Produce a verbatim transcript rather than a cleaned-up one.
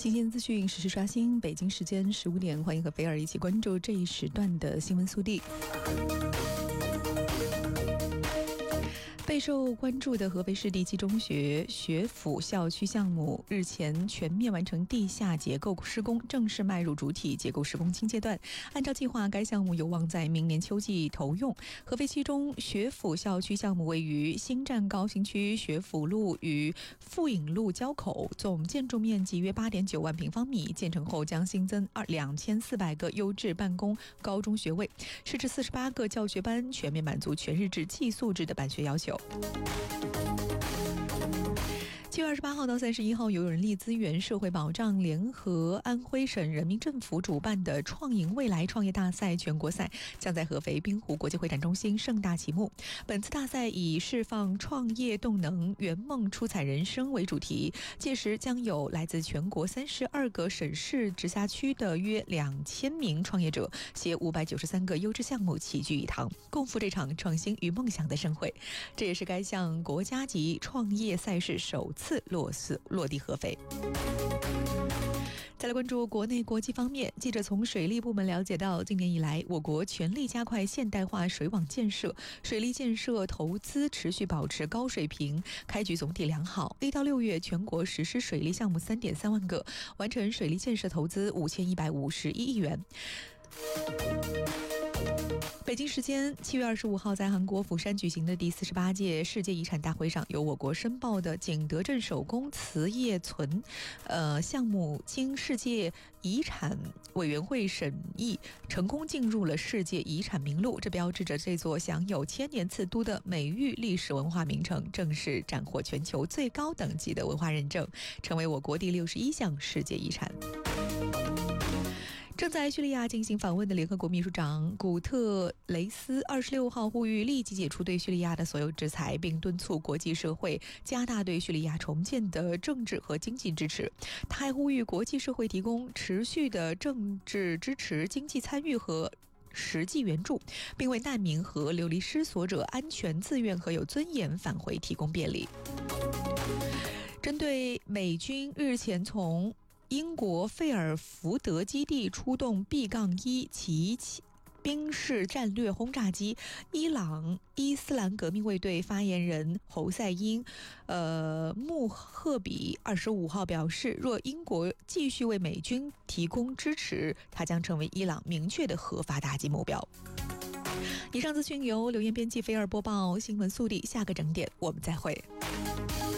新鲜资讯实时刷新，北京时间十五点，欢迎和菲尔一起关注这一时段的新闻速递。备受关注的合肥市第七中学学府校区项目日前全面完成地下结构施工，正式迈入主体结构施工新阶段。按照计划，该项目有望在明年秋季投用。合肥七中学府校区项目位于新站高新区学府路与富隐路交口，总建筑面积约八点九万平方米。建成后将新增二两千四百个优质办公高中学位，设置四十八个教学班，全面满足全日制寄宿制的办学要求。七月二十八号到三十一号，由人力资源社会保障联合安徽省人民政府主办的创赢未来创业大赛全国赛将在合肥滨湖国际会展中心盛大启幕。本次大赛以释放创业动能，圆梦出彩人生为主题，届时将有来自全国三十二个省市直辖区的约两千名创业者，携五百九十三个优质项目齐聚一堂，共赴这场创新与梦想的盛会。这也是该项国家级创业赛事首次次落实落地合肥。再来关注国内国际方面，记者从水利部门了解到，今年以来，我国全力加快现代化水网建设，水利建设投资持续保持高水平，开局总体良好。一到六月，全国实施水利项目三点三万个，完成水利建设投资五千一百五十一亿元。北京时间七月二十五号，在韩国釜山举行的第四十八届世界遗产大会上，由我国申报的景德镇手工瓷业存呃项目经世界遗产委员会审议，成功进入了世界遗产名录。这标志着这座享有千年次都的美誉历史文化名城正式斩获全球最高等级的文化认证，成为我国第六十一项世界遗产。正在叙利亚进行访问的联合国秘书长古特雷斯二十六号呼吁立即解除对叙利亚的所有制裁，并敦促国际社会加大对叙利亚重建的政治和经济支持。他还呼吁国际社会提供持续的政治支持、经济参与和实际援助，并为难民和流离失所者安全、自愿和有尊严返回提供便利。针对美军日前从英国费尔福德基地出动 B 一 奇兵式战略轰炸机，伊朗伊斯兰革命卫队发言人侯赛因呃穆赫比二十五号表示，若英国继续为美军提供支持，它将成为伊朗明确的合法打击目标。以上资讯由刘艳编辑，菲尔播报。新闻速递，下个整点我们再会。